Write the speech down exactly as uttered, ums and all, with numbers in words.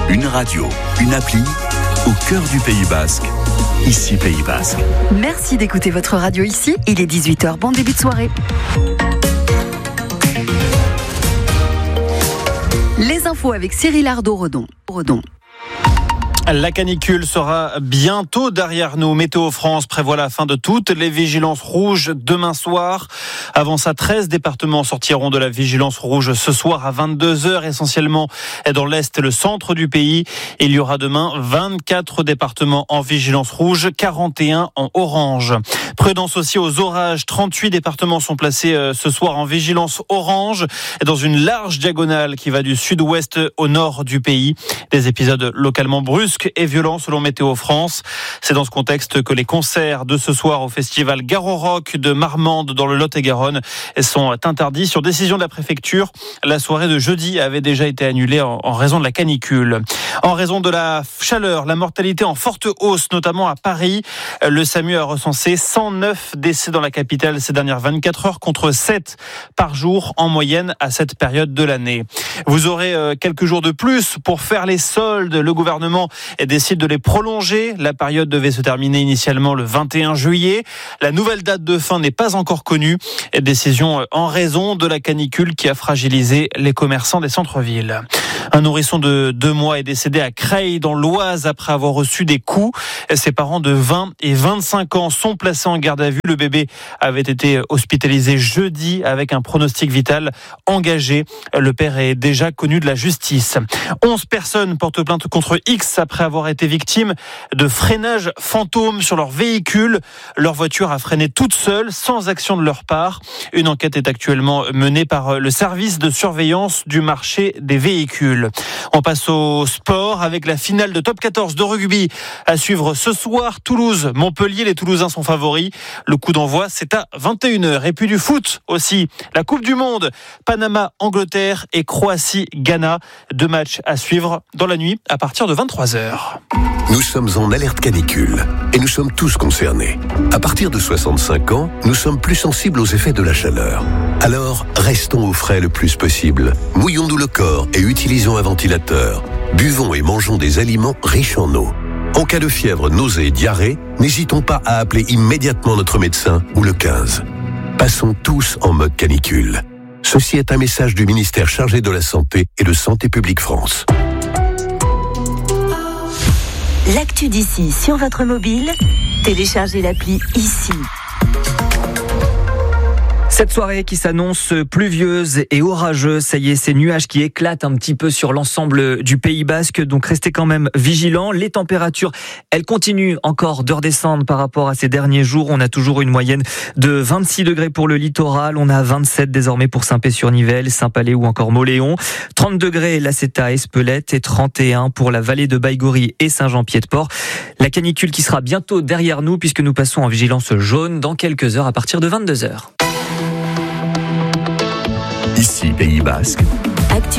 Une radio, une appli, au cœur du Pays Basque. Ici Pays Basque. Merci d'écouter votre radio ici. Il est dix-huit heures. Bon début de soirée. Les infos avec Cyril Ardo-Redon. Redon. La canicule sera bientôt derrière nous. Météo France prévoit la fin de toutes les vigilances rouges demain soir. Avant ça, treize départements sortiront de la vigilance rouge ce soir à vingt-deux heures, essentiellement dans l'Est et le centre du pays. Il y aura demain vingt-quatre départements en vigilance rouge, quarante et un en orange. Prudence aussi aux orages. trente-huit départements sont placés ce soir en vigilance orange, dans une large diagonale qui va du sud-ouest au nord du pays. Des épisodes localement brusques et violent selon Météo France. C'est dans ce contexte que les concerts de ce soir au festival Garo Rock de Marmande dans le Lot-et-Garonne sont interdits sur décision de la préfecture. La soirée de jeudi avait déjà été annulée en raison de la canicule. En raison de la chaleur, la mortalité en forte hausse, notamment à Paris. Le SAMU a recensé cent neuf décès dans la capitale ces dernières vingt-quatre heures contre sept par jour en moyenne à cette période de l'année. Vous aurez quelques jours de plus pour faire les soldes. Le gouvernement décide de les prolonger. La période devait se terminer initialement le vingt et un juillet. La nouvelle date de fin n'est pas encore connue. Décision en raison de la canicule qui a fragilisé les commerçants des centres-villes. Un nourrisson de deux mois est décédé à Creil dans l'Oise après avoir reçu des coups. Ses parents de vingt et vingt-cinq ans sont placés en garde à vue. Le bébé avait été hospitalisé jeudi avec un pronostic vital engagé. Le père est déjà connu de la justice. onze personnes portent plainte contre X après avoir été victimes de freinage fantôme sur leur véhicule. Leur voiture a freiné toute seule, sans action de leur part. Une enquête est actuellement menée par le service de surveillance du marché des véhicules. On passe au sport avec la finale de top quatorze de rugby à suivre ce soir. Toulouse, Montpellier, les Toulousains sont favoris. Le coup d'envoi, c'est à vingt et une heures. Et puis du foot aussi. La Coupe du Monde, Panama, Angleterre et Croatie, Ghana. Deux matchs à suivre dans la nuit à partir de vingt-trois heures. Nous sommes en alerte canicule et nous sommes tous concernés. À partir de soixante-cinq ans, nous sommes plus sensibles aux effets de la chaleur. Alors, restons au frais le plus possible. Mouillons-nous le corps et utilisons un ventilateur. Buvons et mangeons des aliments riches en eau. En cas de fièvre, nausée et diarrhée, n'hésitons pas à appeler immédiatement notre médecin ou le quinze. Passons tous en mode canicule. Ceci est un message du ministère chargé de la Santé et de Santé publique France. L'actu d'ici sur votre mobile, téléchargez l'appli ici. Cette soirée qui s'annonce pluvieuse et orageuse, ça y est, ces nuages qui éclatent un petit peu sur l'ensemble du Pays Basque, donc restez quand même vigilants. Les températures, elles continuent encore de redescendre par rapport à ces derniers jours. On a toujours une moyenne de vingt-six degrés pour le littoral, on a vingt-sept désormais pour Saint-Pé-sur-Nivelle, Saint-Palais ou encore Mauléon. trente degrés là c'est à Espelette et trente et un pour la vallée de Baïgorry et Saint-Jean-Pied-de-Port. La canicule qui sera bientôt derrière nous puisque nous passons en vigilance jaune dans quelques heures à partir de vingt-deux heures. Ici Pays Basque.